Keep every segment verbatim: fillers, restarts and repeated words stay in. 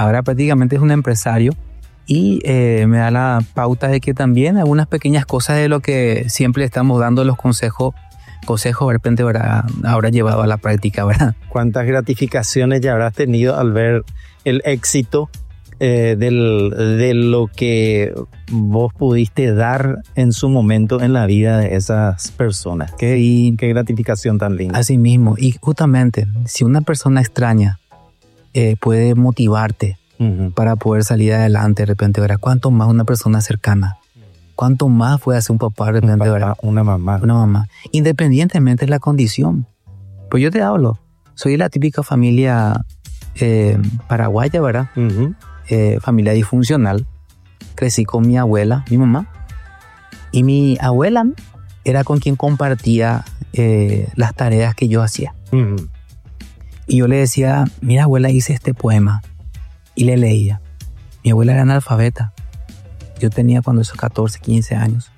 ahora prácticamente es un empresario y eh, me da la pauta de que también algunas pequeñas cosas de lo que siempre estamos dando los consejos, consejos de repente ¿verdad? Ahora llevado a la práctica, ¿verdad? ¿Cuántas gratificaciones ya habrás tenido al ver el éxito eh, del, de lo que vos pudiste dar en su momento en la vida de esas personas? Qué, y, qué gratificación tan linda. Así mismo, y justamente si una persona extraña eh, puede motivarte uh-huh. para poder salir adelante de repente, ¿verdad? ¿Cuánto más una persona cercana? ¿Cuánto más puede hacer un papá de repente, un papá, ¿verdad? Una mamá. Una mamá, independientemente de la condición. Pues yo te hablo, soy de la típica familia eh, paraguaya, ¿verdad? Uh-huh. Eh, familia disfuncional. Crecí con mi abuela, mi mamá, y mi abuela era con quien compartía eh, las tareas que yo hacía. Uh-huh. Y yo le decía, mira abuela, hice este poema, y le leía. Mi abuela era analfabeta. Yo tenía cuando esos catorce, quince años.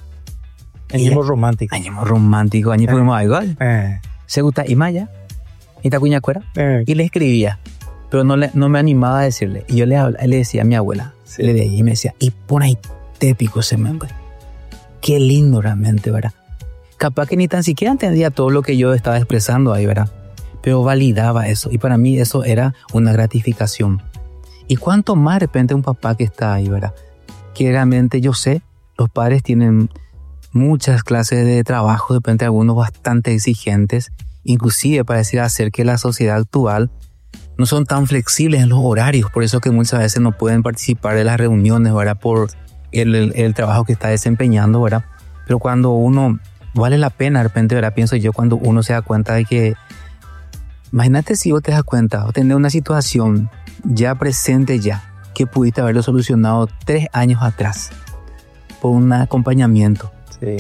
Añemos románticos. Añemos románticos, añemos eh. igual. Eh. Se gusta y maya, y ta cuña cuera, eh. y le escribía. Pero no, le, no me animaba a decirle. Y yo le, le decía a mi abuela, sí. le leía y me decía, y pon ahí tépico ese membre. Qué lindo realmente, ¿verdad? Capaz que ni tan siquiera entendía todo lo que yo estaba expresando ahí, ¿verdad? Pero validaba eso. Y para mí eso era una gratificación. Y cuánto más de repente un papá que está ahí, ¿verdad? Que realmente yo sé, los padres tienen muchas clases de trabajo, de repente algunos bastante exigentes, inclusive pareciera hacer que la sociedad actual no son tan flexibles en los horarios, por eso que muchas veces no pueden participar de las reuniones, ¿verdad? Por el, el, el trabajo que está desempeñando, ¿verdad? Pero cuando uno, vale la pena de repente, ¿verdad? Pienso yo, cuando uno se da cuenta de que, imagínate si vos te das cuenta, o tener una situación ya presente ya, que pudiste haberlo solucionado tres años atrás, por un acompañamiento. Sí.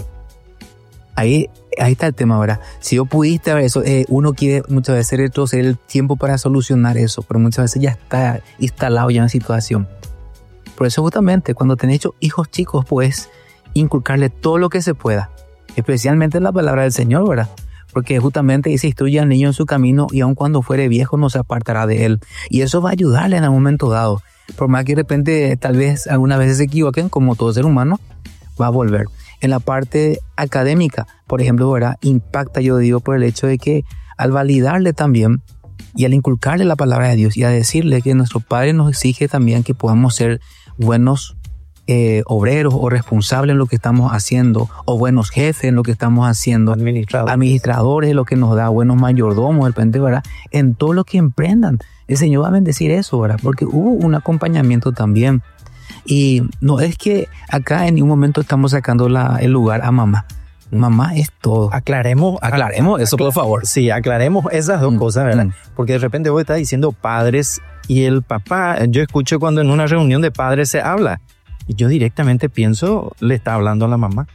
Ahí, ahí está el tema, ¿verdad? Si yo pudiste ver eso, eh, uno quiere muchas veces retroceder el tiempo para solucionar eso, pero muchas veces ya está instalado ya en la situación. Por eso justamente cuando tenés hijos chicos, pues inculcarle todo lo que se pueda, especialmente la palabra del Señor, ¿verdad? Porque justamente dice, instruye al niño en su camino y aun cuando fuere viejo no se apartará de él. Y eso va a ayudarle en algún momento dado. Por más que de repente tal vez algunas veces se equivoquen, como todo ser humano, va a volver. En la parte académica, por ejemplo, ¿verdad? Impacta, yo digo, por el hecho de que al validarle también y al inculcarle la palabra de Dios y a decirle que nuestro Padre nos exige también que podamos ser buenos eh, obreros o responsables en lo que estamos haciendo, o buenos jefes en lo que estamos haciendo, administradores, administradores lo que nos da, buenos mayordomos, de repente, ¿verdad? En todo lo que emprendan. El Señor va a bendecir eso, ¿verdad? Porque hubo un acompañamiento también. Y no es que acá en ningún momento estamos sacando la, el lugar a mamá. Mamá es todo. Aclaremos, aclaremos eso, por favor. Sí, aclaremos esas dos mm, cosas, ¿verdad? Mm. Porque de repente vos estás diciendo padres y el papá, yo escucho cuando en una reunión de padres se habla y yo directamente pienso, le está hablando a la mamá.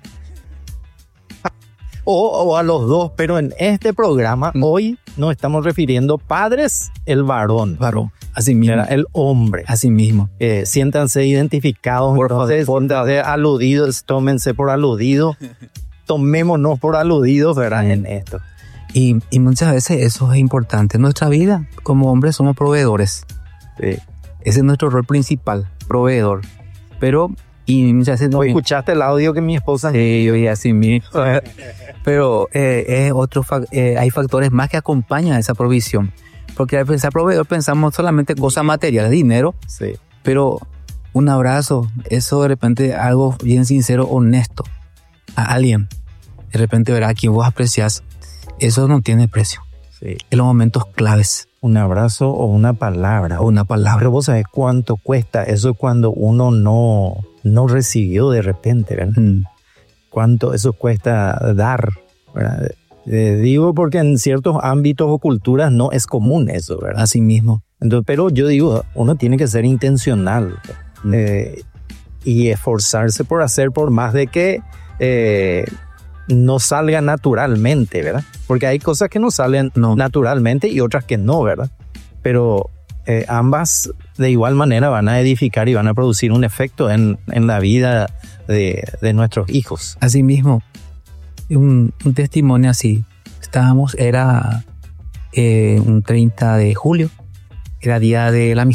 O, o a los dos, pero en este programa mm. hoy nos estamos refiriendo padres, el varón. Varón. Así mismo. El hombre. Así mismo. Eh, siéntanse identificados. Por entonces, de aludidos, tómense por aludidos. Tomémonos por aludidos, ¿verdad? En esto. Y, y muchas veces eso es importante. En nuestra vida, como hombres, somos proveedores. Sí. Ese es nuestro rol principal, proveedor. Pero, y muchas veces... ¿No escuchaste el audio que mi esposa? Sí, yo oí así mismo. Pero eh, eh, otro, eh, hay factores más que acompañan a esa provisión. Porque al pensar proveedor pensamos solamente cosas materiales, dinero, sí. Pero un abrazo, eso de repente algo bien sincero, honesto a alguien, de repente verá a quien vos apreciás, eso no tiene precio. Sí. En los momentos claves. Un abrazo o una palabra. O una palabra. Pero vos sabés cuánto cuesta eso cuando uno no, no recibió de repente, ¿verdad? Mm. Cuánto eso cuesta dar, ¿verdad? Eh, digo porque en ciertos ámbitos o culturas no es común eso, ¿verdad? Así mismo. Entonces, pero yo digo, uno tiene que ser intencional eh, y esforzarse por hacer, por más de que eh, no salga naturalmente, ¿verdad? Porque hay cosas que no salen no. naturalmente y otras que no, ¿verdad? Pero eh, ambas de igual manera van a edificar y van a producir un efecto en, en la vida de, de nuestros hijos. Así mismo. Un, un testimonio así. Estábamos, era eh, un treinta de julio, era día de la